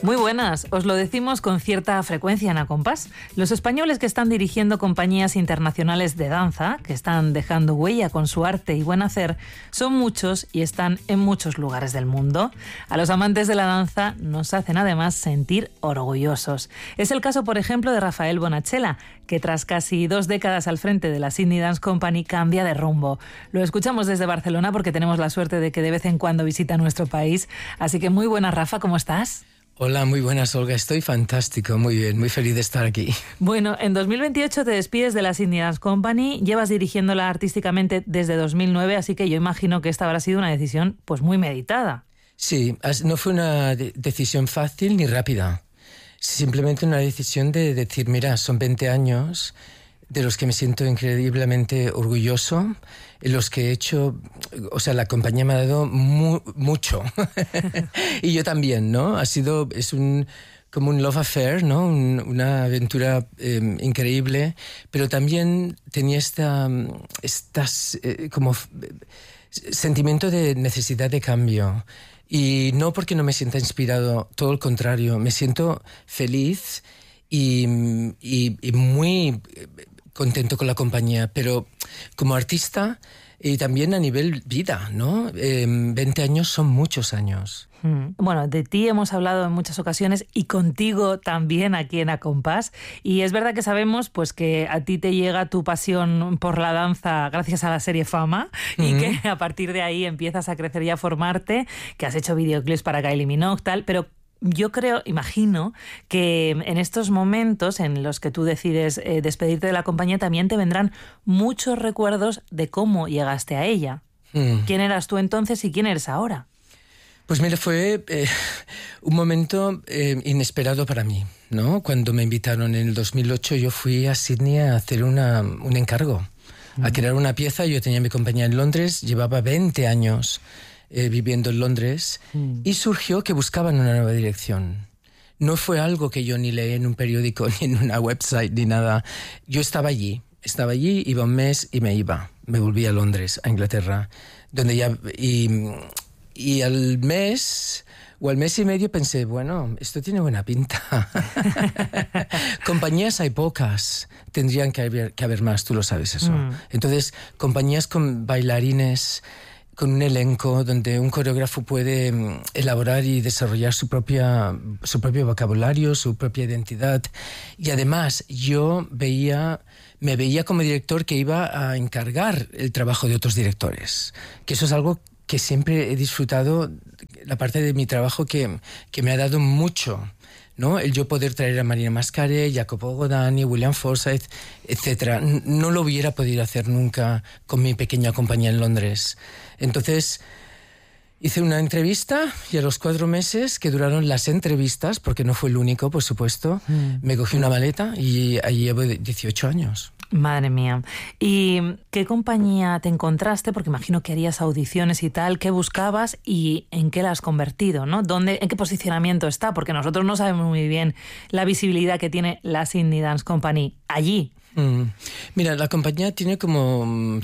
Muy buenas, os lo decimos con cierta frecuencia en A Compás. Los españoles que están dirigiendo compañías internacionales de danza, que están dejando huella con su arte y buen hacer, son muchos y están en muchos lugares del mundo. A los amantes de la danza nos hacen además sentir orgullosos. Es el caso, por ejemplo, de Rafael Bonachela, que tras casi 2 décadas al frente de la Sydney Dance Company cambia de rumbo. Lo escuchamos desde Barcelona porque tenemos la suerte de que de vez en cuando visita nuestro país. Así que muy buenas, Rafa, ¿cómo estás? Hola, muy buenas, Olga. Estoy fantástico, muy bien, muy feliz de estar aquí. Bueno, en 2028 te despides de la Sydney Dance Company, llevas dirigiéndola artísticamente desde 2009, así que yo imagino que esta habrá sido una decisión pues muy meditada. Sí, no fue una decisión fácil ni rápida. Simplemente una decisión de decir, mira, son 20 años de los que me siento increíblemente orgulloso, en los que he hecho, o sea, la compañía me ha dado mucho. Y yo también, ¿no? Como un love affair, ¿no? Una aventura increíble, pero también tenía como sentimiento de necesidad de cambio. Y no porque no me sienta inspirado, todo lo contrario, me siento feliz y muy contento con la compañía, pero como artista y también a nivel vida, ¿no? 20 años son muchos años. Bueno, de ti hemos hablado en muchas ocasiones y contigo también aquí en A Compás. Y es verdad que sabemos pues que a ti te llega tu pasión por la danza gracias a la serie Fama y que a partir de ahí empiezas a crecer y a formarte, que has hecho videoclips para Kylie Minogue, tal, pero yo imagino que en estos momentos en los que tú decides despedirte de la compañía también te vendrán muchos recuerdos de cómo llegaste a ella. ¿Quién eras tú entonces y quién eres ahora? Pues mira, fue un momento inesperado para mí, ¿no? Cuando me invitaron en el 2008 yo fui a Sydney a hacer un encargo, a crear una pieza. Yo tenía mi compañía en Londres, llevaba 20 años viviendo en Londres y surgió que buscaban una nueva dirección. No fue algo que yo ni leí en un periódico ni en una website ni nada. Yo estaba allí, iba un mes y me iba. Me volví a Londres, a Inglaterra, donde ya... Y al mes o al mes y medio pensé, bueno, esto tiene buena pinta. Compañías hay pocas, tendrían que haber más, tú lo sabes eso. Entonces, compañías con bailarines, con un elenco donde un coreógrafo puede elaborar y desarrollar su propio vocabulario, su propia identidad. Y además yo me veía como director que iba a encargar el trabajo de otros directores, que eso es algo que siempre he disfrutado, la parte de mi trabajo que me ha dado mucho, ¿no? El yo poder traer a Marina Mascare, Jacopo Godani, William Forsythe, etc. No lo hubiera podido hacer nunca con mi pequeña compañía en Londres. Entonces hice una entrevista y a los 4 meses que duraron las entrevistas, porque no fue el único, por supuesto, me cogí una maleta y allí llevo 18 años. Madre mía. ¿Y qué compañía te encontraste? Porque imagino que harías audiciones y tal. ¿Qué buscabas y en qué la has convertido, ¿no? ¿En qué posicionamiento está? Porque nosotros no sabemos muy bien la visibilidad que tiene la Sydney Dance Company allí. Mira, la compañía tiene como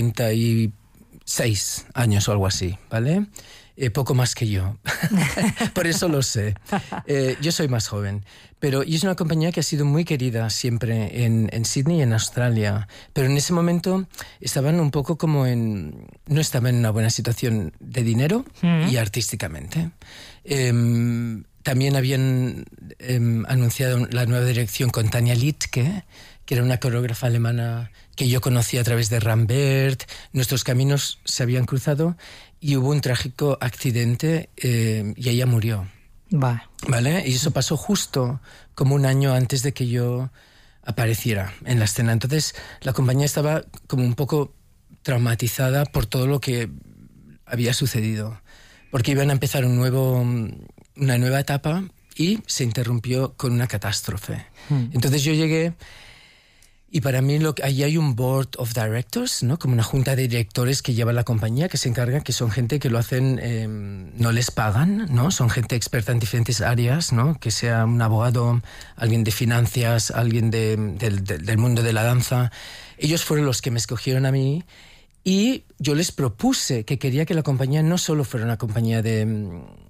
56 años o algo así, ¿vale? Poco más que yo. Por eso lo sé. Yo soy más joven. Y es una compañía que ha sido muy querida siempre en Sydney y en Australia. Pero en ese momento estaban un poco no estaban en una buena situación de dinero y artísticamente. También habían anunciado la nueva dirección con Tanja Littke, que era una coreógrafa alemana que yo conocí a través de Rambert. Nuestros caminos se habían cruzado y hubo un trágico accidente y ella murió. ¿Vale? Y eso pasó justo como un año antes de que yo apareciera en la escena. Entonces la compañía estaba como un poco traumatizada por todo lo que había sucedido, porque iban a empezar una nueva etapa y se interrumpió con una catástrofe. Entonces yo llegué y para mí ahí hay un board of directors, ¿no? Como una junta de directores que lleva la compañía, que se encarga, que son gente que lo hacen, no les pagan, ¿no? Son gente experta en diferentes áreas, ¿no? Que sea un abogado, alguien de finanzas, alguien del mundo de la danza. Ellos fueron los que me escogieron a mí y yo les propuse que quería que la compañía no solo fuera una compañía de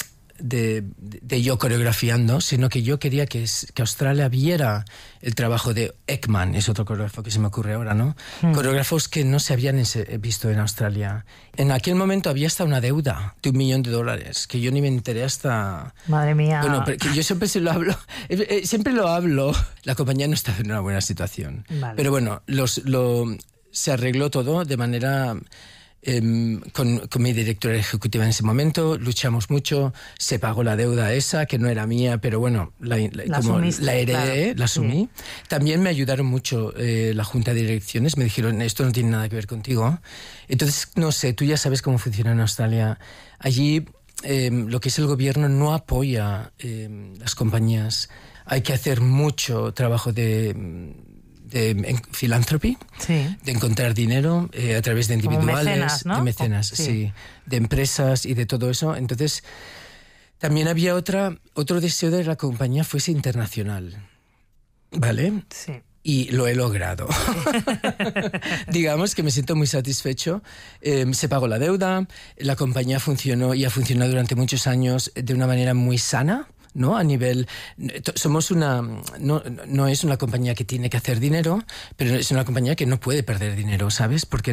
de yo coreografiando, sino que yo quería que Australia viera el trabajo de Ekman, es otro coreógrafo que se me ocurre ahora, ¿no? Coreógrafos que no se habían visto en Australia. En aquel momento había hasta una deuda de $1 millón, que yo ni me enteré hasta... Madre mía. Bueno, que yo siempre siempre lo hablo. La compañía no estaba en una buena situación. Vale. Pero bueno, se arregló todo de manera... con mi directora ejecutiva en ese momento, luchamos mucho, se pagó la deuda esa, que no era mía, pero bueno, la heredé, claro, la asumí. Sí. También me ayudaron mucho la junta de direcciones, me dijeron, esto no tiene nada que ver contigo. Entonces, no sé, tú ya sabes cómo funciona en Australia. Allí lo que es el gobierno no apoya las compañías. Hay que hacer mucho trabajo de philanthropy, sí, de encontrar dinero a través de individuales, mecenas, ¿no? De mecenas, sí, de empresas y de todo eso. Entonces, también había otro deseo de que la compañía fuese internacional, ¿vale? Sí. Y lo he logrado. Digamos que me siento muy satisfecho. Se pagó la deuda, la compañía funcionó y ha funcionado durante muchos años de una manera muy sana, ¿no? A nivel... Somos no es una compañía que tiene que hacer dinero, pero es una compañía que no puede perder dinero, ¿sabes? Porque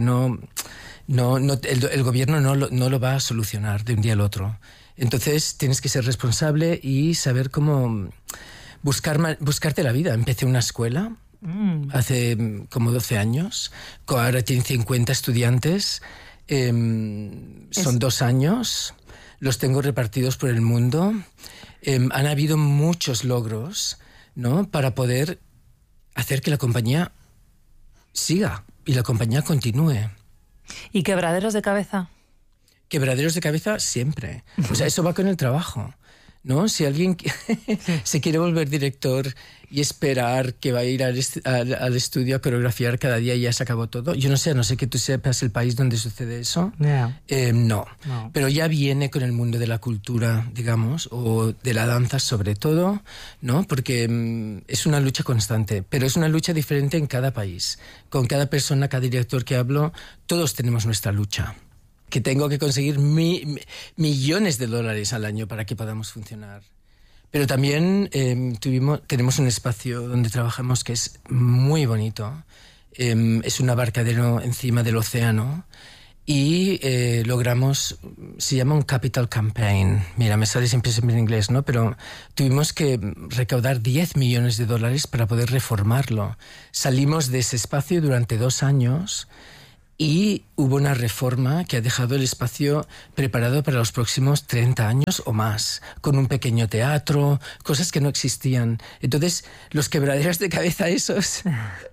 el gobierno no lo va a solucionar de un día al otro. Entonces tienes que ser responsable y saber cómo buscarte la vida. Empecé una escuela hace como 12 años, ahora tiene 50 estudiantes, son 2 años, los tengo repartidos por el mundo. Han habido muchos logros, ¿no? Para poder hacer que la compañía siga y la compañía continúe. ¿Y quebraderos de cabeza? Quebraderos de cabeza siempre. O sea, eso va con el trabajo, ¿no? Si alguien se quiere volver director y esperar que va a ir al estudio a coreografiar cada día y ya se acabó todo, yo no sé, a no sé que tú sepas el país donde sucede eso. Yeah. No, pero ya viene con el mundo de la cultura, digamos, o de la danza sobre todo, ¿no? Porque es una lucha constante, pero es una lucha diferente en cada país. Con cada persona, cada director que hablo, todos tenemos nuestra lucha. Que tengo que conseguir millones de dólares al año para que podamos funcionar. Pero también tenemos un espacio donde trabajamos que es muy bonito. Es un abarcadero encima del océano y logramos, se llama un capital campaign. Mira, me sale siempre en inglés, ¿no? Pero tuvimos que recaudar $10 millones para poder reformarlo. Salimos de ese espacio durante 2 años. Y hubo una reforma que ha dejado el espacio preparado para los próximos 30 años o más, con un pequeño teatro, cosas que no existían. Entonces, los quebraderos de cabeza esos,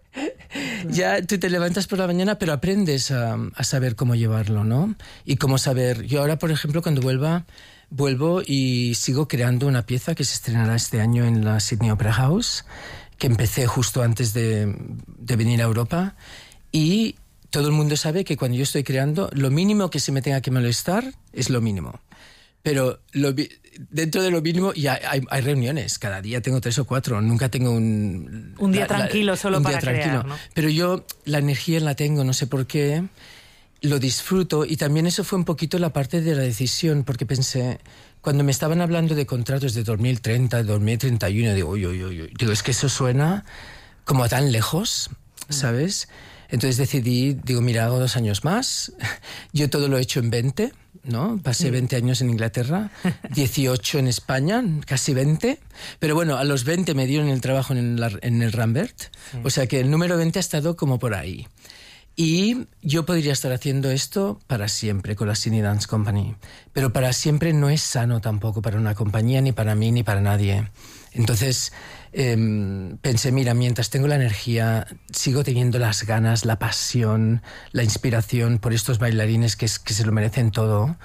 ya tú te levantas por la mañana, pero aprendes a saber cómo llevarlo, ¿no? Y cómo saber... Yo ahora, por ejemplo, cuando vuelvo y sigo creando una pieza que se estrenará este año en la Sydney Opera House, que empecé justo antes de venir a Europa, y... Todo el mundo sabe que cuando yo estoy creando, lo mínimo que se me tenga que molestar es lo mínimo. Pero dentro de lo mínimo ya hay reuniones. Cada día tengo 3 o 4. Nunca tengo un día tranquilo solo para crear, ¿no? Pero yo la energía la tengo, no sé por qué. Lo disfruto y también eso fue un poquito la parte de la decisión, porque pensé, cuando me estaban hablando de contratos de 2030, 2031, digo, es que eso suena como a tan lejos, ¿sabes? Entonces digo, mira, hago 2 años más. Yo todo lo he hecho en 20, ¿no? Pasé 20 años en Inglaterra, 18 en España, casi 20. Pero bueno, a los 20 me dieron el trabajo en el Rambert. Sí. O sea que el número 20 ha estado como por ahí. Y yo podría estar haciendo esto para siempre con la Sydney Dance Company. Pero para siempre no es sano tampoco para una compañía, ni para mí, ni para nadie. Entonces... pensé, mira, mientras tengo la energía, sigo teniendo las ganas, la pasión, la inspiración por estos bailarines que se lo merecen todo.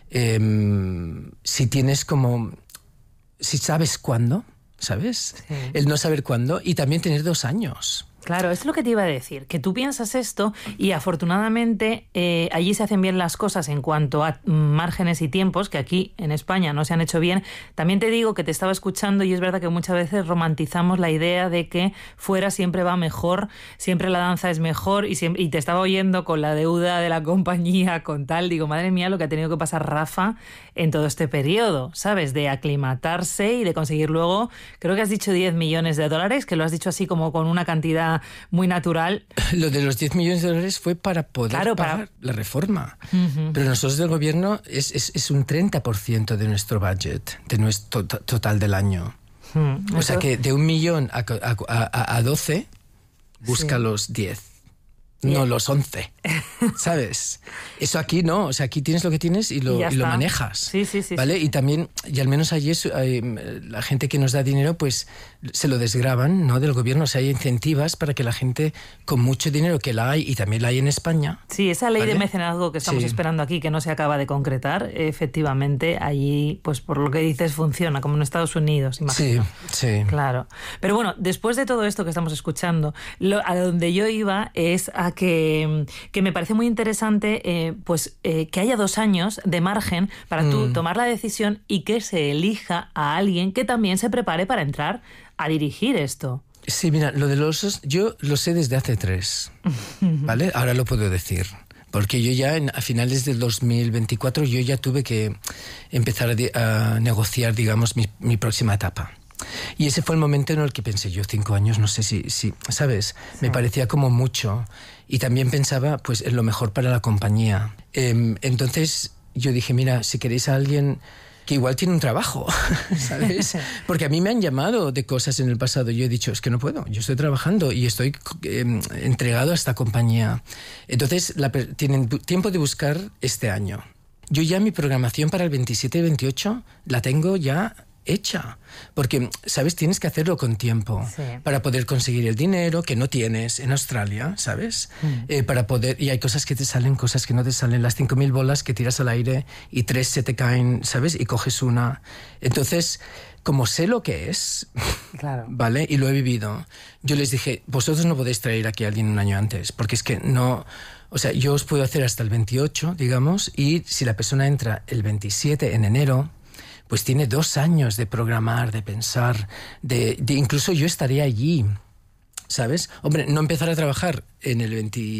Si sabes cuándo, ¿sabes? Sí. El no saber cuándo y también tener 2 años. Claro, es lo que te iba a decir, que tú piensas esto y afortunadamente allí se hacen bien las cosas en cuanto a márgenes y tiempos, que aquí en España no se han hecho bien. También te digo que te estaba escuchando y es verdad que muchas veces romantizamos la idea de que fuera siempre va mejor, siempre la danza es mejor y te estaba oyendo con la deuda de la compañía, con tal, digo, madre mía, lo que ha tenido que pasar Rafa en todo este periodo, ¿sabes? De aclimatarse y de conseguir luego, creo que has dicho 10 millones de dólares, que lo has dicho así como con una cantidad muy natural. Lo de los 10 millones de dólares fue para poder pagar la reforma. Pero nosotros del gobierno es un 30% de nuestro budget, de nuestro total del año. O sea que de 1 millón a 12, busca los 10. No, los 11, ¿sabes? Eso aquí no, o sea, aquí tienes lo que tienes y lo manejas, sí, ¿vale? Sí. Y también, y al menos allí la gente que nos da dinero, pues se lo desgravan, ¿no? Del gobierno, o sea, hay incentivas para que la gente con mucho dinero, que la hay y también la hay en España. Sí, esa ley de mecenazgo que estamos esperando aquí, que no se acaba de concretar, efectivamente, allí, pues por lo que dices, funciona, como en Estados Unidos, imagino. Sí. Claro. Pero bueno, después de todo esto que estamos escuchando, a donde yo iba es a que me parece muy interesante que haya 2 años de margen para tú tomar la decisión y que se elija a alguien que también se prepare para entrar a dirigir esto. Sí, mira, lo de los osos, yo lo sé desde hace 3, ¿vale? Ahora lo puedo decir. Porque yo ya a finales del 2024 yo ya tuve que empezar a negociar, digamos, mi próxima etapa. Y ese fue el momento en el que pensé, yo 5 años, no sé si ¿sabes? Sí. Me parecía como mucho. Y también pensaba, pues, en lo mejor para la compañía. Entonces yo dije, mira, si queréis a alguien que igual tiene un trabajo, ¿sabes? Porque a mí me han llamado de cosas en el pasado y yo he dicho, es que no puedo, yo estoy trabajando y estoy entregado a esta compañía. Entonces tienen tiempo de buscar este año. Yo ya mi programación para el 27 y 28 la tengo ya hecha, porque, ¿sabes? Tienes que hacerlo con tiempo para poder conseguir el dinero que no tienes en Australia, ¿sabes? Para poder, y hay cosas que te salen, cosas que no te salen, las 5.000 bolas que tiras al aire y 3 se te caen, ¿sabes? Y coges una. Entonces, como sé lo que es, claro, ¿vale? Y lo he vivido, yo les dije, vosotros no podéis traer aquí a alguien un año antes, porque es que no. O sea, yo os puedo hacer hasta el 28, digamos, y si la persona entra el 27 en enero, pues tiene 2 años de programar, de pensar, de incluso yo estaría allí, ¿sabes? Hombre, no empezar a trabajar en el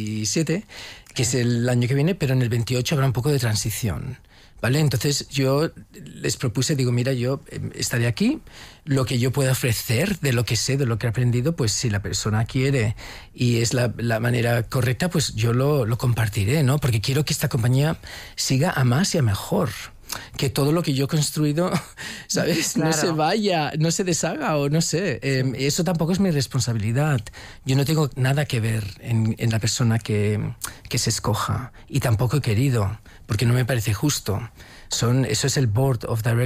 27, que es el año que viene, pero en el 28 habrá un poco de transición, ¿vale? Entonces yo les propuse, digo, mira, yo estaré aquí, lo que yo pueda ofrecer de lo que sé, de lo que he aprendido, pues si la persona quiere y es la manera correcta, pues yo lo compartiré, ¿no? Porque quiero que esta compañía siga a más y a mejor. Que todo lo que yo he construido, ¿sabes? Claro. No se vaya, no se deshaga o no sé. Eso tampoco es mi responsabilidad. Yo no tengo nada que ver en la persona que se escoja. Y tampoco he querido, porque no me parece justo. Eso es el Board of Directors.